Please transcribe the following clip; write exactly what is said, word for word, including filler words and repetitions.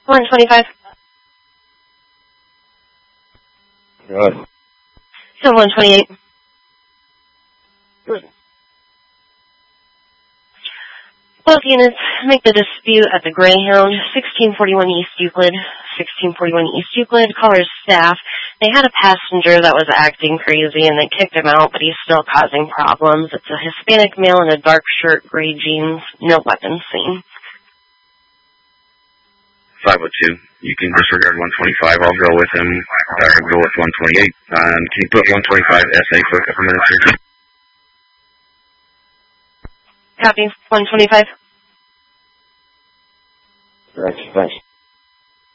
one twenty-five. Good. So one twenty-eight. Good. Both units make the dispute at the Greyhound, sixteen forty-one East Euclid, sixteen forty-one East Euclid, caller's staff. They had a passenger that was acting crazy and they kicked him out, but he's still causing problems. It's a Hispanic male in a dark shirt, gray jeans, no weapons seen. five oh two. You can disregard one twenty-five. I'll go with him. Or go with one twenty-eight. Um, can you put one twenty-five S A for a couple minutes here? Copy. one twenty-five. Right, thanks.